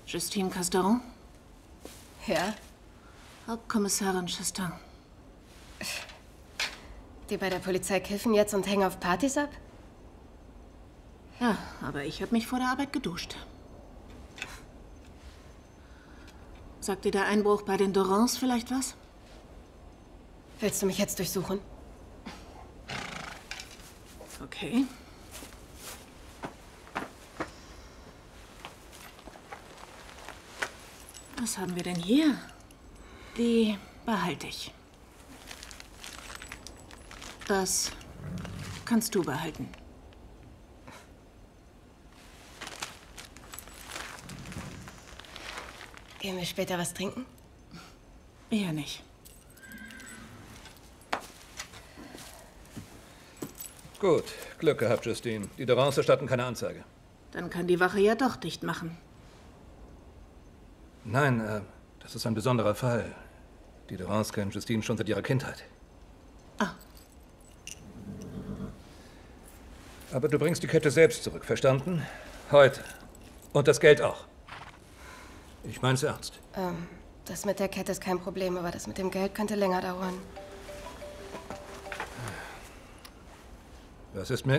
Justine Casteron? Ja? Hauptkommissarin Chastain. Die bei der Polizei kiffen jetzt und hängen auf Partys ab? Ja, aber ich habe mich vor der Arbeit geduscht. Sagt dir der Einbruch bei den Durans vielleicht was? Willst du mich jetzt durchsuchen? Okay. Was haben wir denn hier? Die behalte ich. Das kannst du behalten. Gehen wir später was trinken? Eher nicht. Gut, Glück gehabt, Justine. Die Durans erstatten keine Anzeige. Dann kann die Wache ja doch dicht machen. Nein, das ist ein besonderer Fall. Die Durans kennen Justine schon seit ihrer Kindheit. Ah. Aber du bringst die Kette selbst zurück, verstanden? Heute. Und das Geld auch. Ich mein's ernst. Das mit der Kette ist kein Problem, aber das mit dem Geld könnte länger dauern. Was ist mit?